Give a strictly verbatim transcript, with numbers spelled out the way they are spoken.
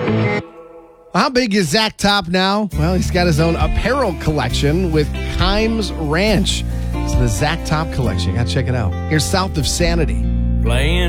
How big is Zach Top now? Well, he's got his own apparel collection with Kimes Ranch. It's the Zach Top collection. You got to check it out. Here's South of Sanity. Playing